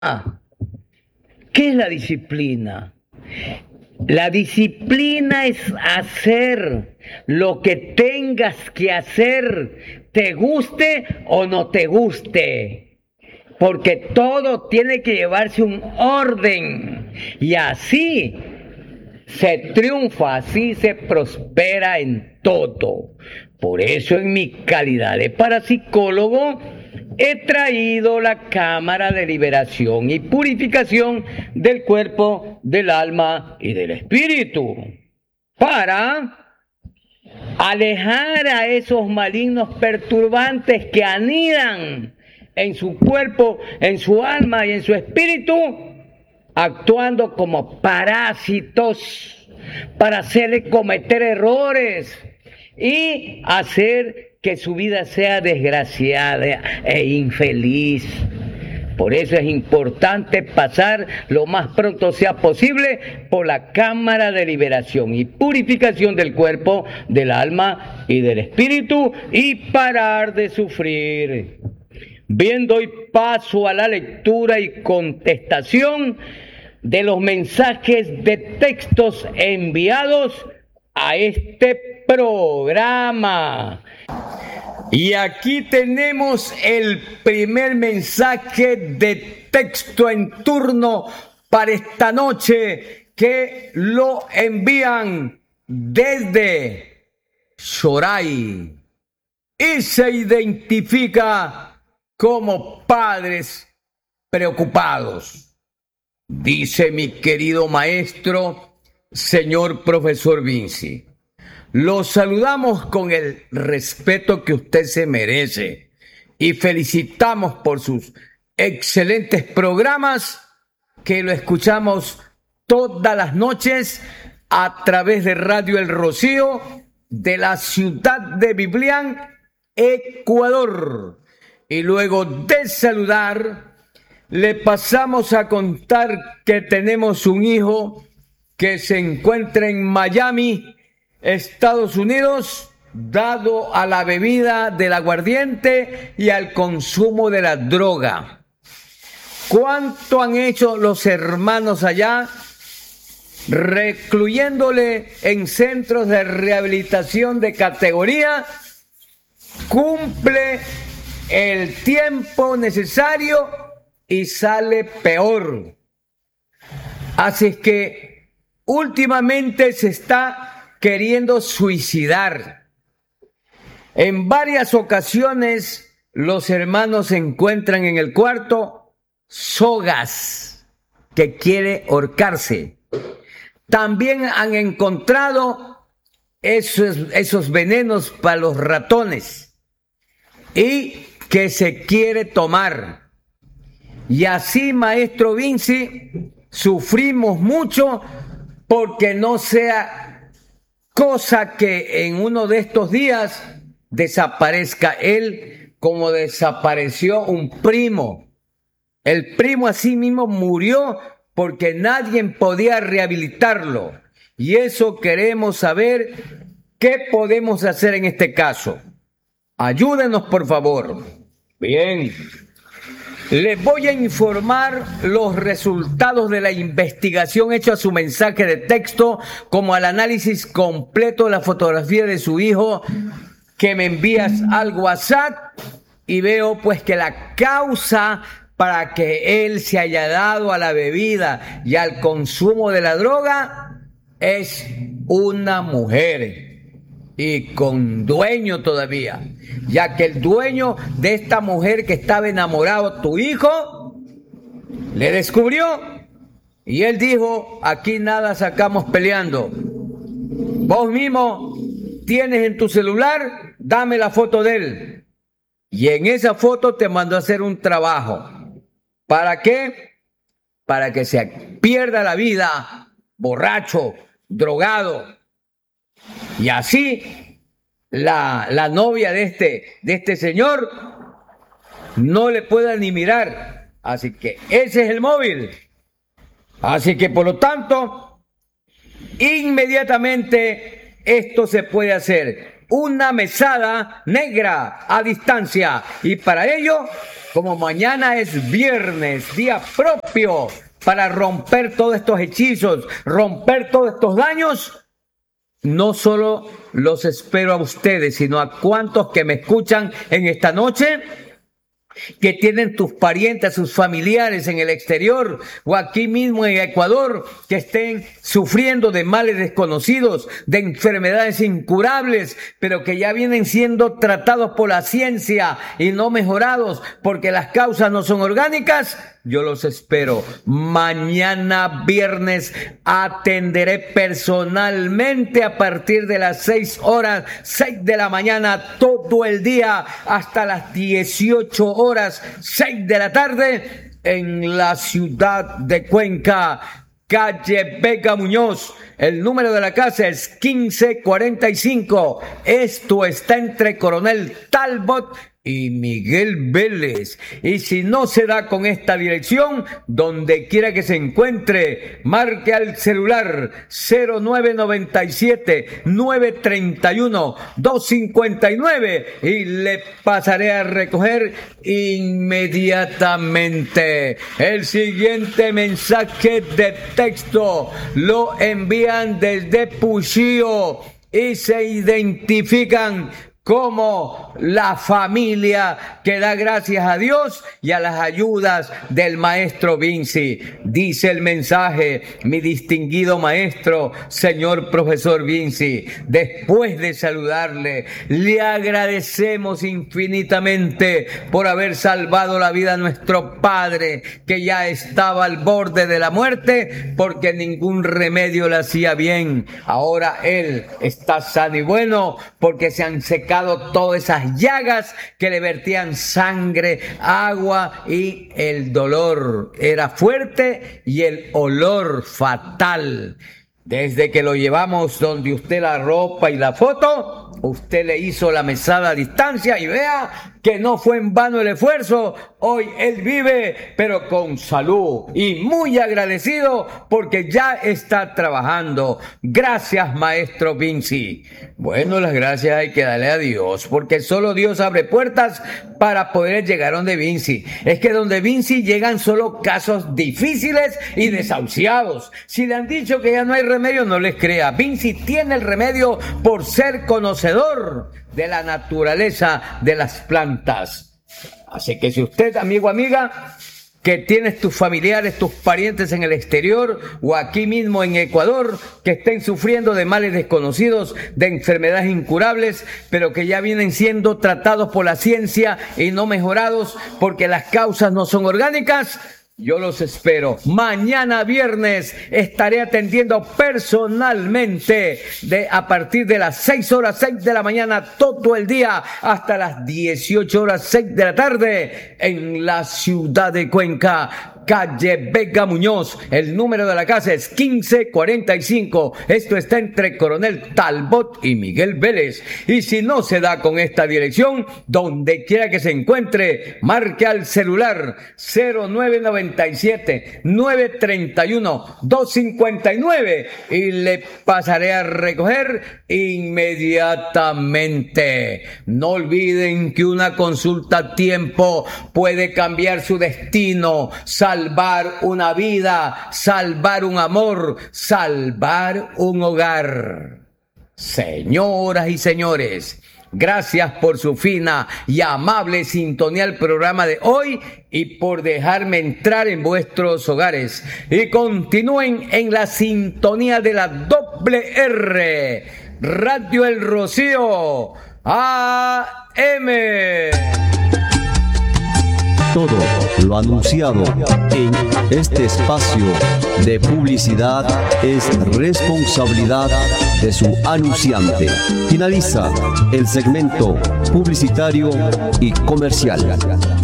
¿Qué es la disciplina? La disciplina es hacer lo que tengas que hacer, te guste o no te guste, porque todo tiene que llevarse un orden y así se triunfa, así se prospera en todo. Por eso en mi calidad de parapsicólogo he traído la cámara de liberación y purificación del cuerpo, del alma y del espíritu para alejar a esos malignos perturbantes que anidan en su cuerpo, en su alma y en su espíritu, actuando como parásitos para hacerle cometer errores y hacer que su vida sea desgraciada e infeliz. Por eso es importante pasar lo más pronto sea posible por la cámara de liberación y purificación del cuerpo, del alma y del espíritu y parar de sufrir. Bien, doy paso a la lectura y contestación de los mensajes de textos enviados a este programa. Y aquí tenemos el primer mensaje de texto en turno para esta noche que lo envían desde Shoray y se identifica como padres preocupados. Dice mi querido maestro, señor profesor Vinci. Lo saludamos con el respeto que usted se merece y felicitamos por sus excelentes programas que lo escuchamos todas las noches a través de Radio El Rocío de la ciudad de Biblián, Ecuador. Y luego de saludar, le pasamos a contar que tenemos un hijo que se encuentra en Miami, Estados Unidos, dado a la bebida del aguardiente y al consumo de la droga. ¿Cuánto han hecho los hermanos allá, recluyéndole en centros de rehabilitación de categoría? Cumple el tiempo necesario y sale peor. Así es que últimamente se está queriendo suicidar. En varias ocasiones los hermanos se encuentran en el cuarto sogas que quiere ahorcarse. También han encontrado esos venenos para los ratones y que se quiere tomar. Y así, maestro Vinci, sufrimos mucho porque no sea cosa que en uno de estos días desaparezca él como desapareció un primo. El primo así mismo murió porque nadie podía rehabilitarlo. Y eso queremos saber qué podemos hacer en este caso. Ayúdenos, por favor. Bien. Les voy a informar los resultados de la investigación hecha a su mensaje de texto, como al análisis completo de la fotografía de su hijo que me envías al WhatsApp, y veo pues que la causa para que él se haya dado a la bebida y al consumo de la droga es una mujer. Y con dueño todavía, ya que el dueño de esta mujer que estaba enamorado, tu hijo, le descubrió y él dijo, aquí nada sacamos peleando. Vos mismo tienes en tu celular, dame la foto de él. Y en esa foto te mandó a hacer un trabajo. ¿Para qué? Para que se pierda la vida, borracho, drogado. Y así la novia de este señor no le pueda ni mirar. Así que ese es el móvil. Así que por lo tanto, inmediatamente esto se puede hacer. una mesada negra a distancia. Y para ello, como mañana es viernes, día propio para romper todos estos hechizos, romper todos estos daños, no solo los espero a ustedes, sino a cuantos que me escuchan en esta noche, que tienen tus parientes, sus familiares en el exterior o aquí mismo en Ecuador, que estén sufriendo de males desconocidos, de enfermedades incurables, pero que ya vienen siendo tratados por la ciencia y no mejorados porque las causas no son orgánicas. Yo los espero. Mañana viernes atenderé personalmente a partir de las 6 de la mañana, todo el día hasta las 18 horas, 6 de la tarde, en la ciudad de Cuenca, calle Vega Muñoz. El número de la casa es 1545. Esto está entre Coronel Talbot y Miguel Vélez. Y si no se da con esta dirección, donde quiera que se encuentre, marque al celular 0997-931-259 y le pasaré a recoger inmediatamente. El siguiente mensaje de texto lo envían desde Puchío y se identifican como la familia que da gracias a Dios y a las ayudas del maestro Vinci. Dice el mensaje: mi distinguido maestro, señor profesor Vinci, después de saludarle, le agradecemos infinitamente por haber salvado la vida a nuestro padre, que ya estaba al borde de la muerte porque ningún remedio le hacía bien. Ahora él está sano y bueno porque se han secado todas esas llagas que le vertían sangre, agua, y el dolor era fuerte y el olor fatal. Desde que lo llevamos donde usted la ropa y la foto, usted le hizo la mesada a distancia y vea que no fue en vano el esfuerzo. Hoy él vive, pero con salud y muy agradecido porque ya está trabajando. Gracias, maestro Vinci. Bueno, las gracias hay que darle a Dios, porque solo Dios abre puertas para poder llegar donde Vinci. Es que donde Vinci llegan solo casos difíciles y desahuciados. Si le han dicho que ya no hay remedio, no les crea. Vinci tiene el remedio por ser conocedor de la naturaleza de las plantas. Así que si usted, amigo, amiga, que tienes tus familiares, tus parientes en el exterior o aquí mismo en Ecuador, que estén sufriendo de males desconocidos, de enfermedades incurables, pero que ya vienen siendo tratados por la ciencia y no mejorados porque las causas no son orgánicas, yo los espero. Mañana viernes estaré atendiendo personalmente a partir de las 6 de la mañana, todo el día, hasta las 18 horas, 6 de la tarde, en la ciudad de Cuenca, calle Vega Muñoz. El número de la casa es 1545. Esto está entre Coronel Talbot y Miguel Vélez. Y si no se da con esta dirección, donde quiera que se encuentre, marque al celular 0997-931-259 y le pasaré a recoger inmediatamente. No olviden que una consulta a tiempo puede cambiar su destino, salvar una vida, salvar un amor, salvar un hogar. Señoras y señores, gracias por su fina y amable sintonía al programa de hoy y por dejarme entrar en vuestros hogares. Y continúen en la sintonía de la doble R, Radio El Rocío, AM. Todo lo anunciado en este espacio de publicidad es responsabilidad de su anunciante. Finaliza el segmento publicitario y comercial.